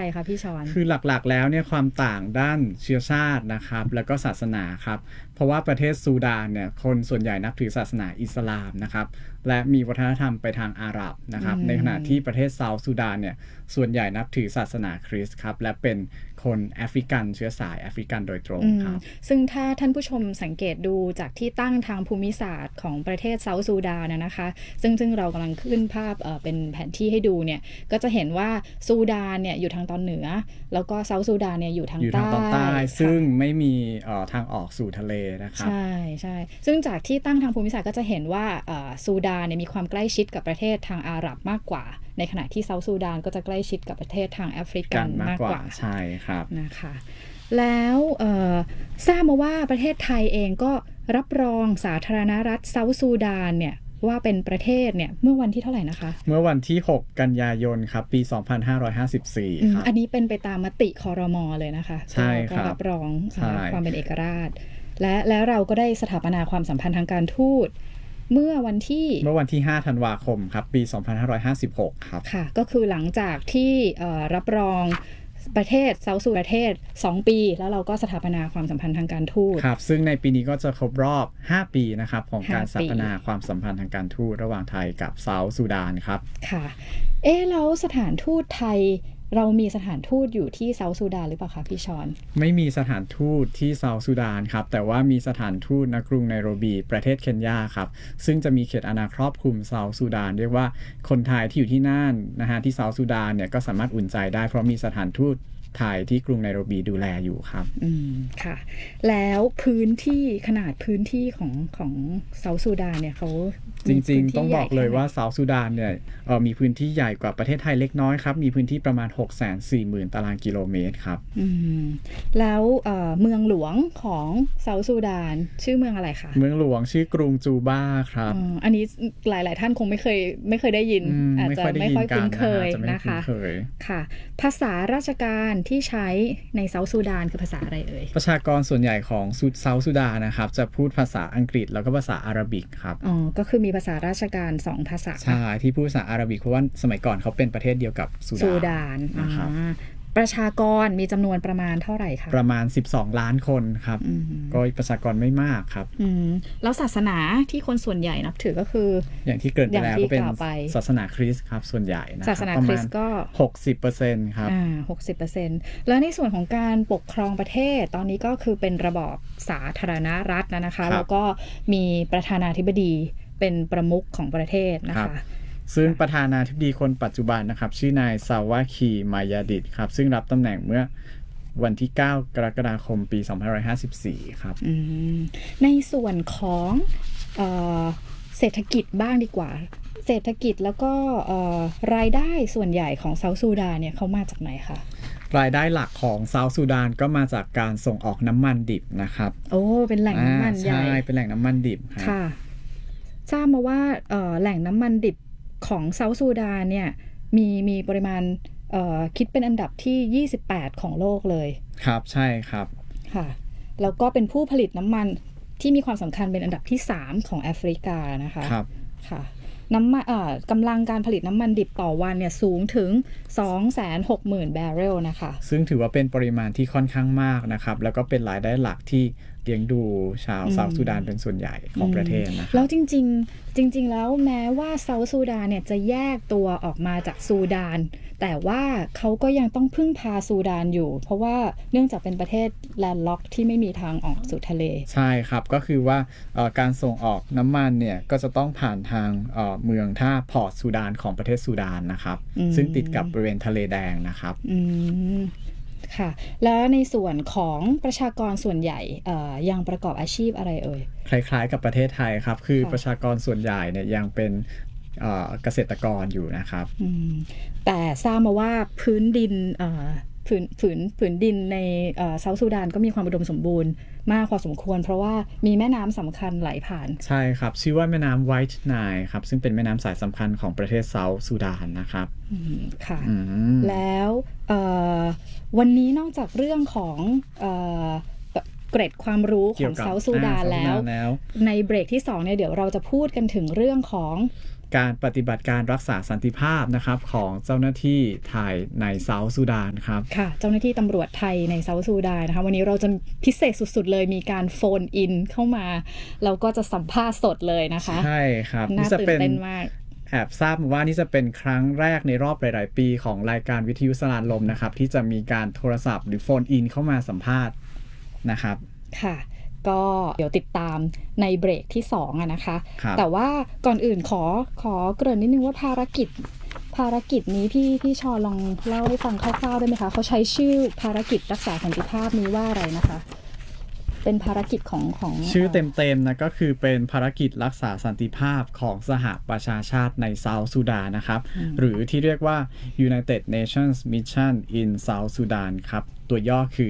คะพี่ชอนคือหลักๆแล้วเนี่ยความต่างด้านเชื้อชาตินะครับแล้วก็ศาสนาครับเพราะว่าประเทศซูดานเนี่ยคนส่วนใหญ่นับถือศาสนาอิสลามนะครับและมีวัฒนธรรมไปทางอาหรับนะครับในขณะที่ประเทศเซาท์ซูดานเนี่ยส่วนใหญ่นับถือศาสนาคริสต์ครับและเป็นคนแอฟริกันเชื้อสายแอฟริกันโดยตรงครับซึ่งถ้าท่านผู้ชมสังเกตดูจากที่ตั้งทางภูมิศาสตร์ของประเทศเซาท์ซูดานนะคะซึ่งเรากำลังขึ้นภาพเป็นแผนที่ให้ดูเนี่ยก็จะเห็นว่าซูดานเนี่ยอยู่ทางตอนเหนือแล้วก็เซาท์ซูดานเนี่ยอยู่ทางใต้ซึ่งไม่มีทางออกสู่ทะเลนะครับใช่ซึ่งจากที่ตั้งทางภูมิศาสตร์ก็จะเห็นว่าซูดานเนี่ยมีความใกล้ชิดกับประเทศทางอาหรับมากกว่าในขณะที่เซาท์ซูดานก็จะใกล้ชิดกับประเทศทางแอฟริกันมากกว่าใช่ครับนะคะแล้วทราบมาว่าประเทศไทยเองก็รับรองสาธารณรัฐเซาท์ซูดานเนี่ยว่าเป็นประเทศเนี่ยเมื่อวันที่เท่าไหร่นะคะเมื่อวันที่6กันยายนครับปี2554ครับอันนี้เป็นไปตามมติครม.เลยนะคะใช่ครับรับรองความเป็นเอกราชแล้วเราก็ได้สถาปนาความสัมพันธ์ทางการทูตเมื่อวันที่ 5ธันวาคมครับปี2556ครับค่ะก็คือหลังจากที่รับรองประเทศเซาท์ซูดานประเทศ2ปีแล้วเราก็สถาปนาความสัมพันธ์ทางการทูตครับซึ่งในปีนี้ก็จะครบรอบ5ปีนะครับของการสถาปนาความสัมพันธ์ทางการทูตระหว่างไทยกับเซาท์ซูดานครับค่ะแล้วสถานทูตไทยเรามีสถานทูตอยู่ที่เซาท์ซูดานหรือเปล่าคะพี่ชอนไม่มีสถานทูตที่เซาท์ซูดานครับแต่ว่ามีสถานทูตณกรุงไนโรบีประเทศเคนยาครับซึ่งจะมีเขตอาณาครอบคลุมเซาท์ซูดานเรียกว่าคนไทยที่อยู่ที่นั่นนะฮะที่เซาท์ซูดานเนี่ยก็สามารถอุ่นใจได้เพราะมีสถานทูตไทยที่กรุงไนโรบีดูแลอยู่ครับค่ะแล้วพื้นที่ขนาดพื้นที่ของเซาท์ซูดานเนี่ยเขาจริงๆต้องบอกเลยว่าเซาท์ซูดานเนี่ยมีพื้นที่ใหญ่กว่าประเทศไทยเล็กน้อยครับมีพื้นที่ประมาณ 640,000 ตารางกิโลเมตรครับแล้วเมืองหลวงของเซาท์ซูดานชื่อเมืองอะไรคะเมืองหลวงชื่อกรุงจูบ้าครับอันนี้หลายๆท่านคงไม่เคยได้ยินอาจจะไม่ค่อยคุ้นเคยนะคะค่ะภาษาราชการที่ใช้ในเซาท์ซูดานคือภาษาอะไรเอ่ยประชากรส่วนใหญ่ของเซาท์ซูดานนะครับจะพูดภาษาอังกฤษแล้วก็ภาษาอาหรับิกครับก็คือมีภาษาราชการ2ภาษาใช่ที่พูดภาษาอาหรับิกเพราะว่าสมัยก่อนเขาเป็นประเทศเดียวกับซูดานนะครับประชากรมีจำนวนประมาณเท่าไหร่คะประมาณ12ล้านคนครับก็ประชากรไม่มากครับแล้วศาสนาที่คนส่วนใหญ่นับถือก็คืออย่างที่เกิดไปแล้วก็เป็นศาสนาคริสต์ครับส่วนใหญ่นะศาสนาคริสต์ก็ 60% ครับ 60%แล้วในส่วนของการปกครองประเทศตอนนี้ก็คือเป็นระบอบสาธารณรัฐนะคะแล้วก็มีประธานาธิบดีเป็นประมุขของประเทศนะคะซึ่งประธานาธิบดีคนปัจจุบันนะครับชื่อนายซาวาคีมายาดิตครับซึ่งรับตำแหน่งเมื่อวันที่9กรกฎาคมปี2554ครับในส่วนของเศรษฐกิจบ้างดีกว่าเศรษฐกิจแล้วก็รายได้ส่วนใหญ่ของเซาท์ซูดานเนี่ยเขามาจากไหนคะรายได้หลักของเซาท์ซูดานก็มาจากการส่งออกน้ำมันดิบนะครับเป็นแหล่งน้ำมันใหญ่ใช่เป็นแหล่งน้ำมันดิบค่ะทราบมาว่าแหล่งน้ำมันดิบของเซาท์ซูดานเนี่ยมีปริมาณคิดเป็นอันดับที่28ของโลกเลยครับใช่ครับค่ะแล้วก็เป็นผู้ผลิตน้ำมันที่มีความสำคัญเป็นอันดับที่3ของแอฟริกานะคะครับค่ะน้ำมันกำลังการผลิตน้ำมันดิบต่อวันเนี่ยสูงถึง 260,000 แบเรลนะคะซึ่งถือว่าเป็นปริมาณที่ค่อนข้างมากนะครับแล้วก็เป็นรายได้หลักที่เลี้ยงดูชาวเซาท์ซูดานเป็นส่วนใหญ่ของประเทศนะครับแล้วจริงแล้วแม้ว่าเซาท์ซูดานเนี่ยจะแยกตัวออกมาจากซูดานแต่ว่าเขาก็ยังต้องพึ่งพาซูดานอยู่เพราะว่าเนื่องจากเป็นประเทศแลนด์ล็อกที่ไม่มีทางออกสู่ทะเลใช่ครับก็คือว่าการส่งออกน้ำมันเนี่ยก็จะต้องผ่านทางเมืองท่าพอร์ตซูดานของประเทศซูดานนะครับซึ่งติดกับบริเวณทะเลแดงนะครับค่ะแล้วในส่วนของประชากรส่วนใหญ่ยังประกอบอาชีพอะไรเอ่ยคล้ายๆกับประเทศไทยครับคือประชากรส่วนใหญ่เนี่ยยังเป็นเกษตรกรอยู่นะครับแต่ทราบมาว่าพื้นดินผืนดินในเซาท์ซูดานก็มีความอุดมสมบูรณ์มากพอสมควรเพราะว่ามีแม่น้ำสำคัญไหลผ่านใช่ครับชื่อว่าแม่น้ำไวท์ไนล์ครับซึ่งเป็นแม่น้ำสายสำคัญของประเทศเซาท์ซูดานนะครับค่ะแล้ววันนี้นอกจากเรื่องของเกร็ดความรู้ของเซาท์ซูดานแล้วในเบรกที่2เนี่ยเดี๋ยวเราจะพูดกันถึงเรื่องของการปฏิบัติการรักษาสันติภาพนะครับของเจ้าหน้าที่ไทยในเซาท์ซูดานครับค่ะเจ้าหน้าที่ตำรวจไทยในเซาท์ซูดานนะคะวันนี้เราจะพิเศษสุดๆเลยมีการโฟนอินเข้ามาเราก็จะสัมภาษณ์สดเลยนะคะใช่ครับน่าตื่นเต้นมากแอบทราบมาว่านี่จะเป็นครั้งแรกในรอบหลายๆปีของรายการวิทยุสลานลมนะครับที่จะมีการโทรศัพท์หรือโฟนอินเข้ามาสัมภาษณ์นะครับค่ะก็เดี๋ยวติดตามในเบรกที่2นะคะแต่ว่าก่อนอื่นขอเกริ่นนิดนึงว่าภารกิจนี้พี่ชอลองเล่าให้ฟังคร่าวๆได้ไหมคะเขาใช้ชื่อภารกิจรักษาสันติภาพนี้ว่าอะไรนะคะเป็นภารกิจของชื่อเต็มๆนะก็คือเป็นภารกิจรักษาสันติภาพของสหประชาชาติในเซาท์ซูดานนะครับหรือที่เรียกว่า United Nations Mission in South Sudan ครับตัวย่อคือ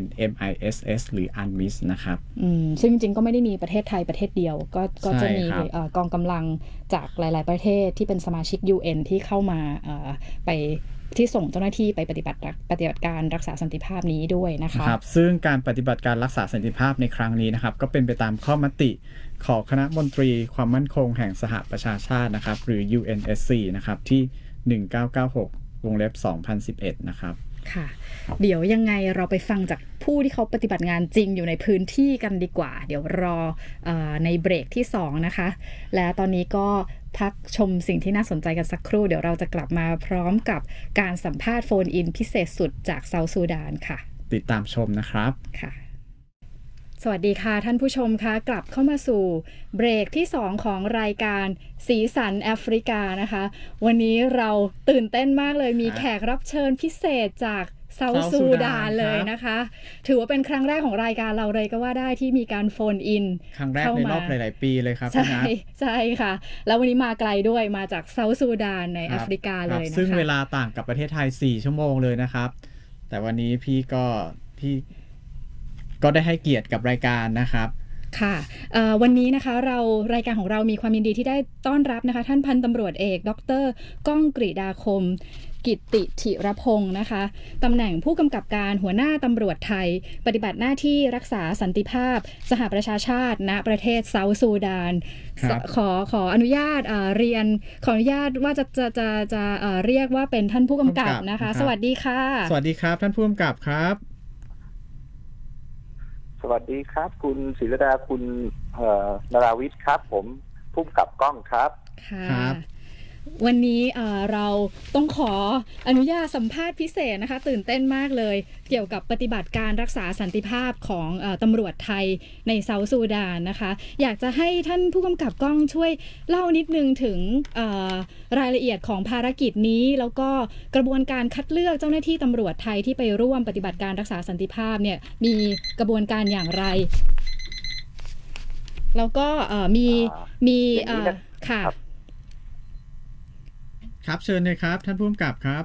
UNMISS หรือ UNMISS นะครับซึ่งจริงๆก็ไม่ได้มีประเทศไทยประเทศเดียวก็จะมีกองกำลังจากหลายๆประเทศที่เป็นสมาชิก UN ที่เข้ามาไปที่ส่งเจ้าหน้าที่ไปปฏิบัติการรักษาสันติภาพนี้ด้วยนะคะครับซึ่งการปฏิบัติการรักษาสันติภาพในครั้งนี้นะครับก็เป็นไปตามข้อมติของคณะมนตรีความมั่นคงแห่งสหประชาชาตินะครับหรือ UNSC นะครับที่1996วงเล็บ2011นะครับค่ะเดี๋ยวยังไงเราไปฟังจากผู้ที่เขาปฏิบัติงานจริงอยู่ในพื้นที่กันดีกว่าเดี๋ยวรอในเบรกที่2นะคะและตอนนี้ก็พักชมสิ่งที่น่าสนใจกันสักครู่เดี๋ยวเราจะกลับมาพร้อมกับการสัมภาษณ์โฟนอินพิเศษสุดจากเซาท์ซูดานค่ะติดตามชมนะครับค่ะสวัสดีค่ะท่านผู้ชมคะกลับเข้ามาสู่เบรกที่2ของรายการสีสันแอฟริกานะคะวันนี้เราตื่นเต้นมากเลยมีแขกรับเชิญพิเศษจากเซาท์ซูดานเลยนะคะถือว่าเป็นครั้งแรกของรายการเราเลยก็ว่าได้ที่มีการโฟนอินครั้งแรกในรอบหลายๆปีเลยครับใช่ค่ะแล้ววันนี้มาไกลด้วยมาจากเซาท์ซูดานในแอฟริกาเลยนะคะซึ่งเวลาต่างกับประเทศไทย4ชั่วโมงเลยนะครับแต่วันนี้พี่ก็ได้ให้เกียรติกับรายการนะครับค่ะวันนี้นะคะรายการของเรามีความยินดีที่ได้ต้อนรับนะคะท่านพันตำรวจเอกดร.ก้องกฤษฎาคมกิตติธิรพงศ์นะคะตำแหน่งผู้กำกับการหัวหน้าตำรวจไทยปฏิบัติหน้าที่รักษาสันติภาพสหประชาชาติณประเทศเซาท์ซูดานขออนุญาตขออนุญาตว่าจะเรียกว่าเป็นท่านผู้กำกับนะคะสวัสดีค่ะสวัสดีครับท่านผู้กำกับครับสวัสดีครับคุณศิรดาคุณนราวิทย์ครับผมผู้กำกับกล้องครับค่ะวันนี้เราต้องขออนุญาตสัมภาษณ์พิเศษนะคะตื่นเต้นมากเลยเกี่ยวกับปฏิบัติการรักษาสันติภาพของตำรวจไทยในเซาท์ซูดานนะคะอยากจะให้ท่านผู้กำกับกล้องช่วยเล่านิดนึงถึงรายละเอียดของภารกิจนี้แล้วก็กระบวนการคัดเลือกเจ้าหน้าที่ตำรวจไทยที่ไปร่วมปฏิบัติการรักษาสันติภาพเนี่ยมีกระบวนการอย่างไรแล้วก็มีค่ะครับเชิญเลยครับท่านผู้กำกับครับ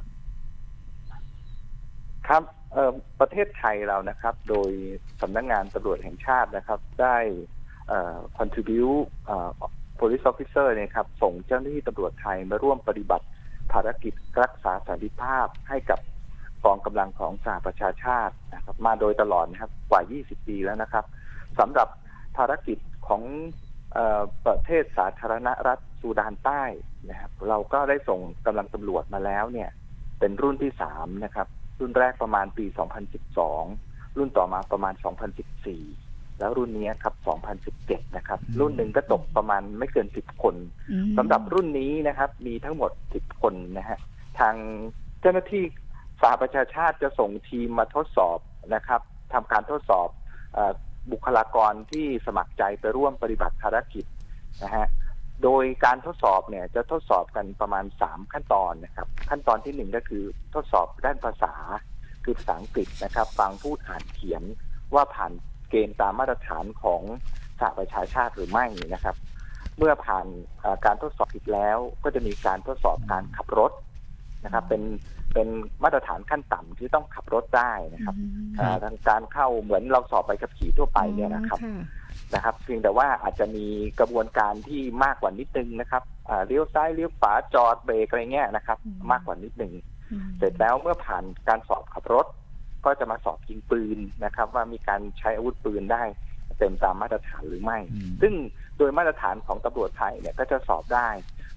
ครับประเทศไทยเรานะครับโดยสำนักงานตำรวจแห่งชาตินะครับได้contribute police officer เนี่ยครับส่งเจ้าหน้าที่ตำรวจไทยมาร่วมปฏิบัติภารกิจรักษาสันติภาพให้กับกองกำลังของสหประชาชาตินะครับมาโดยตลอดนะครับกว่า20ปีแล้วนะครับสำหรับภารกิจของประเทศสาธารณรัฐซูดานใต้นะครับเราก็ได้ส่งกำลังตำรวจมาแล้วเนี่ยเป็นรุ่นที่3นะครับรุ่นแรกประมาณปี2012รุ่นต่อมาประมาณ2014แล้วรุ่นนี้ครับ2017นะครับรุ่นหนึ่งก็ตกประมาณไม่เกิน10คนสำหรับรุ่นนี้นะครับมีทั้งหมด10คนนะฮะทางเจ้าหน้าที่สหประชาชาติจะส่งทีมมาทดสอบนะครับทำการทดสอบบุคลากรที่สมัครใจไปร่วมปฏิบัติภารกิจนะฮะโดยการทดสอบเนี่ยจะทดสอบกันประมาณ3ขั้นตอนนะครับขั้นตอนที่1ก็คือทดสอบด้านภาษาคือภาษาอังกฤษนะครับฟังพูดอ่านเขียนว่าผ่านเกณฑ์ตามมาตรฐานของสหประชาชาติหรือไม่นะครับเมื่อผ่านการทดสอบผิดแล้วก็จะมีการทดสอบการขับรถนะครับเป็นมาตรฐานขั้นต่ำที่ต้องขับรถได้นะครับทางการเข้าเหมือนเราสอบใบขับขี่ทั่วไปเนี่ยนะครับเพียงแต่ว่าอาจจะมีกระบวนการที่มากกว่านิดนึงนะครับเลี้ยวซ้ายเลี้ยวขวาจอดเบรกอะไรเงี้ยนะครับมากกว่านิดนึงเสร็จแล้วเมื่อผ่านการสอบขับรถก็จะมาสอบยิงปืนนะครับว่ามีการใช้อาวุธปืนได้เต็มตามมาตรฐานหรือไม่ซึ่งโดยมาตรฐานของตำรวจไทยเนี่ยก็จะสอบได้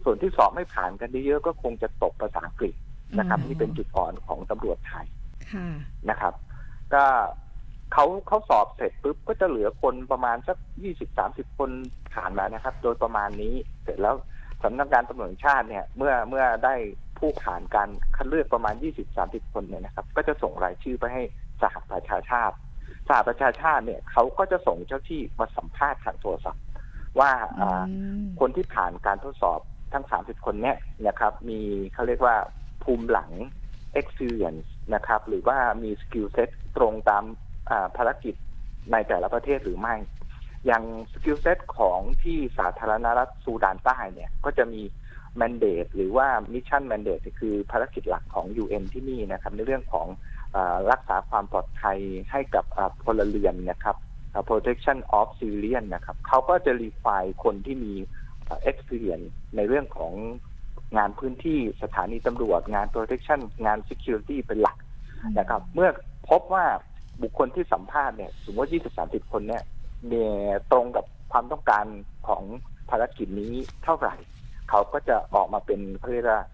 ส่วนที่สอบไม่ผ่านกันเยอะๆก็คงจะตกภาษาอังกฤษนะครับนี่เป็นจุดอ่อนของตำรวจไทยนะครับก็เขาสอบเสร็จปุ๊บก็จะเหลือคนประมาณสัก20-30 คนผ่านมานะครับโดยประมาณนี้เสร็จแล้วสำนักงานตำรวจแห่งชาติเนี่ยเมื่อได้ผู้ผ่านการคัดเลือกประมาณ20-30 คนเนี่ยนะครับก็จะส่งรายชื่อไปให้สหประชาชาติเนี่ยเขาก็จะส่งเจ้าที่มาสัมภาษณ์ทางโทรศัพท์ว่าคนที่ผ่านการทดสอบทั้ง30 คนเนี่ยนะครับมีเขาเรียกว่าภูมิหลัง experience นะครับหรือว่ามี skill set ตรงตามภารกิจในแต่ละประเทศหรือไม่อย่าง skill set ของที่สาธารณรัฐซูดานใต้เนี่ยก็จะมี mandate หรือว่า mission mandate คือภารกิจหลักของ UN ที่นี่นะครับในเรื่องของรักษาความปลอดภัยให้กับพลเรือนนะครับ protection of civilian นะครับเขาก็จะ require คนที่มี experience ในเรื่องของงานพื้นที่สถานีตำรวจงาน protection งาน security เป็นหลักนะครับเมื่อพบว่าบุคคลที่สัมภาษณ์เนี่ยสมมติ20-30 คนเนี่ยตรงกับความต้องการของภารกิจนี้เท่าไหร่เขาก็จะออกมาเป็นเรียกว่า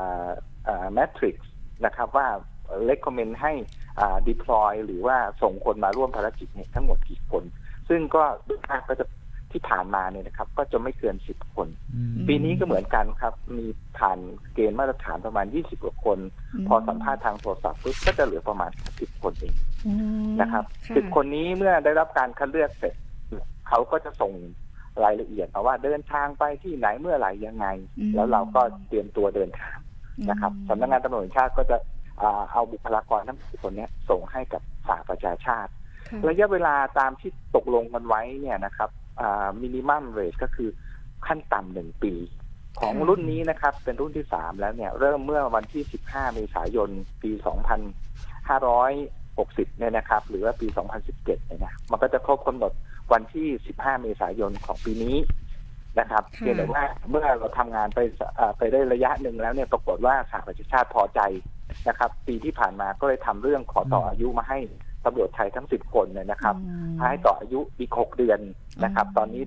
matrix นะครับว่า recommend ให้deploy หรือว่าส่งคนมาร่วมภารกิจเนี่ยทั้งหมดกี่คนซึ่งก็ก็จะที่ผ่านมาเนี่ยนะครับก็จะไม่เกิน10 คนปีนี้ก็เหมือนกันครับมีผ่านเกณฑ์มาตรฐานประมาณ20 กว่าคนพอสัมภาษณ์ทางโทรศัพท์ปุ๊บก็จะเหลือประมาณ10 คนเองนะครับ10 คนนี้เมื่อได้รับการคัดเลือกเสร็จเขาก็จะส่งรายละเอียดมาว่าเดินทางไปที่ไหนเมื่อไหร่ยังไงแล้วเราก็เตรียมตัวเดินทางนะครับสำนักงานตำรวจแห่งชาติก็จะเอาบุคลากรทั้ง10 คนนี้ส่งให้กับสหประชาชาติระยะเวลาตามที่ตกลงกันไว้เนี่ยนะครับมินิมัมเรทก็คือขั้นต่ำ1 ปีของรุ่นนี้นะครับเป็นรุ่นที่3แล้วเนี่ยเริ่มเมื่อวันที่15 เมษายนปี 2560เนี่ยนะครับหรือว่าปี 2017เนี่ยนะมันก็จะครบกำหนดวันที่15 เมษายนของปีนี้นะครับเพียงแต่ว่าเมื่อเราทำงานไปได้ระยะหนึ่งแล้วเนี่ยปรากฏว่าสหประชาชาติพอใจนะครับปีที่ผ่านมาก็เลยทำเรื่องขอต่ออายุมาให้ตำรวจไทยทั้ง10 คนเนี่ยนะครับให้ต่ออายุอีก6 เดือนนะครับตอนนี้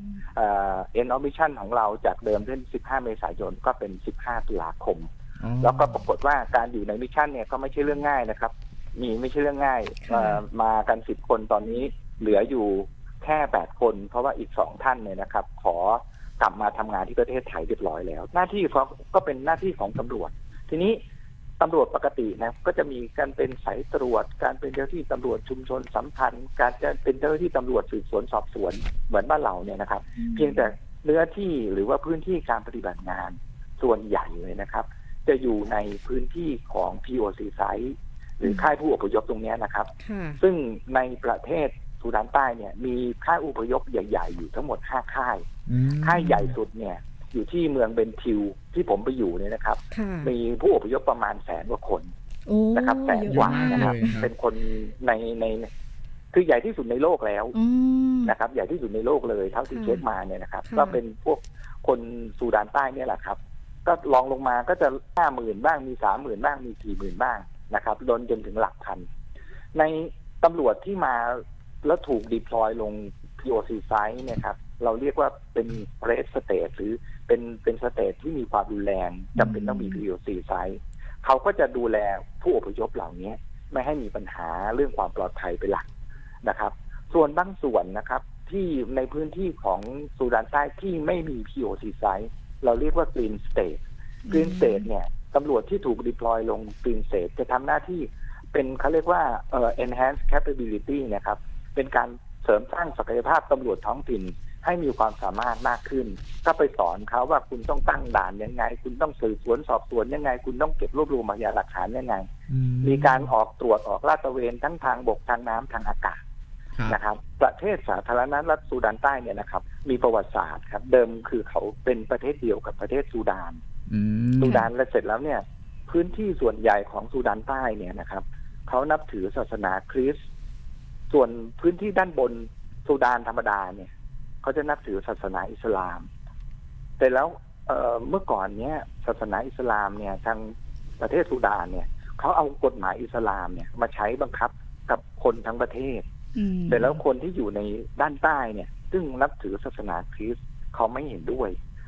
end of mission ของเราจากเดิมที่15 เมษายนก็เป็น15 ตุลาคมแล้วก็ปรากฏว่าการอยู่ในมิชชั่นเนี่ยก็ไม่ใช่เรื่องง่ายนะครับไม่ใช่เรื่องง่ายมากัน10 คนตอนนี้เหลืออยู่แค่8 คนเพราะว่าอีก2 ท่านเนี่ยนะครับขอกลับมาทำงานที่ประเทศไทยเรียบร้อยแล้วหน้าที่ก็เป็นหน้าที่ของตำรวจทีนี้ตำรวจปกตินะก็จะมีการเป็นสายตรวจการเป็นเจ้าที่ตำรวจชุมชนสัมพันธ์การจะเป็นเจ้าที่ตำรวจสืบสวนสอบสวนเหมือนบ้านเราเนี่ยนะครับเพียงแต่เนื้อที่หรือว่าพื้นที่การปฏิบัติงานส่วนใหญ่เลยนะครับจะอยู่ในพื้นที่ของ POC site หรือค่ายผู้อพยพตรงนี้นะครับซึ่งในประเทศซูดานใต้เนี่ยมีค่ายอพยพใหญ่ๆอยู่ทั้งหมด5 ค่ายค่ายใหญ่สุดเนี่ยอยู่ที่เมืองเบนทิวที่ผมไปอยู่เนี่ยนะครับมีผู้อพยพประมาณ100,000 กว่าคนนะครับ100,000 กว่านะครับเป็นคนในคือใหญ่ที่สุดในโลกแล้วนะครับใหญ่ที่สุดในโลกเลยเท่าที่เช็คมาเนี่ยนะครับก็เป็นพวกคนซูดานใต้เนี่ยแหละครับก็ลองลงมาก็จะ 50,000 บ้างมี 30,000 บ้างมี 40,000 บ้างนะครับจนถึงหลักพันในตำรวจที่มาแล้วถูกดิพลอยลง POC site เนี่ยครับเราเรียกว่าเป็น red state หรือเป็นสเตทที่มีความรุนแรงจำเป็นต้องมี POC site เขาก็จะดูแลผู้อพยพเหล่านี้ไม่ให้มีปัญหาเรื่องความปลอดภัยเป็นหลักนะครับส่วนบางส่วนนะครับที่ในพื้นที่ของซูดานใต้ที่ไม่มี POC site เราเรียกว่า green state green state เนี่ยตำรวจที่ถูก deploy ลง green state จะทำหน้าที่เป็นเขาเรียกว่าenhance capability นะครับเป็นการเสริมสร้างศักยภาพตำรวจท้องถิ่นให้มีความสามารถมากขึ้นก็ไปสอนเขาว่าคุณต้องตั้งด่านยังไงคุณต้องสืบสวนสอบสวนยังไงคุณต้องเก็บรวบรวมพยานหลักฐานยังไงมีการออกตรวจออกลาดตระเวนทั้งทางบกทางน้ำทางอากาศนะครับประเทศสาธารณรัฐซูดานใต้เนี่ยนะครับมีประวัติศาสตร์ครับเดิมคือเขาเป็นประเทศเดียวกับประเทศซูดานและเสร็จแล้วเนี่ยพื้นที่ส่วนใหญ่ของซูดานใต้เนี่ยนะครับเขานับถือศาสนาคริสต์ส่วนพื้นที่ด้านบนซูดานธรรมดาเนี่ยเขาจะนับถือศาสนาอิสลามแต่แล้วเมื่อก่อนเนี้ยศาสนาอิสลามเนี่ยทางประเทศซูดานเนี่ยเขาเอากฎหมายอิสลามเนี่ยมาใช้บังคับกับคนทั้งประเทศแต่แล้วคนที่อยู่ในด้านใต้เนี่ยซึ่งนับถือศาสนาคริสต์เขาไม่เห็นด้วย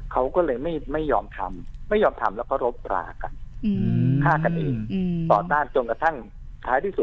เขาก็เลยไม่ยอมทำแล้วก็รบรากันอืมฆ่ากันเองอืมต่อต้านจนกระทั่งท้ายที่สุด